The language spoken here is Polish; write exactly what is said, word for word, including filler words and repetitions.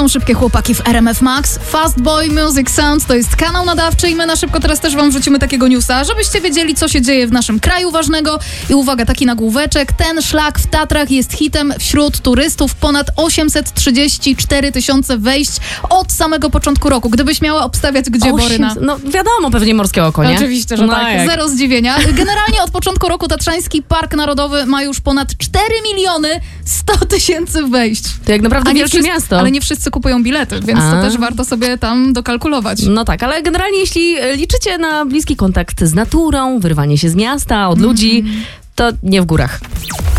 są szybkie chłopaki w R M F Max. Fast Boy Music Sound to jest kanał nadawczy i my na szybko teraz też wam wrzucimy takiego newsa, żebyście wiedzieli, co się dzieje w naszym kraju ważnego. I uwaga, taki nagłóweczek. Ten szlak w Tatrach jest hitem wśród turystów. Ponad osiemset trzydzieści cztery tysiące wejść od samego początku roku. Gdybyś miała obstawiać, gdzie, Boryna? No wiadomo, pewnie Morskie Oko, nie? Oczywiście, że no tak. Jak? Zero zdziwienia. Generalnie od początku roku Tatrzański Park Narodowy ma już ponad cztery miliony sto tysięcy wejść. To jak naprawdę wielkie wszyscy, miasto. Ale nie wszyscy kupują bilety, więc A. to też warto sobie tam dokalkulować. No tak, ale generalnie jeśli liczycie na bliski kontakt z naturą, wyrwanie się z miasta, od ludzi, to nie w górach.